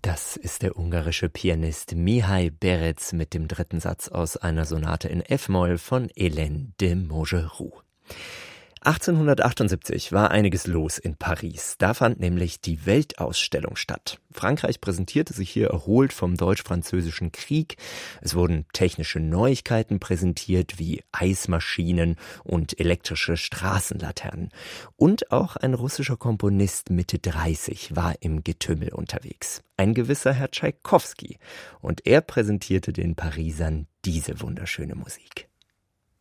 Das ist der ungarische Pianist Mihai Berec mit dem dritten Satz aus einer Sonate in F-Moll von Hélène de Montgeroux. 1878 war einiges los in Paris. Da fand nämlich die Weltausstellung statt. Frankreich präsentierte sich hier erholt vom Deutsch-Französischen Krieg. Es wurden technische Neuigkeiten präsentiert wie Eismaschinen und elektrische Straßenlaternen. Und auch ein russischer Komponist Mitte 30 war im Getümmel unterwegs. Ein gewisser Herr Tschaikowski. Und er präsentierte den Parisern diese wunderschöne Musik.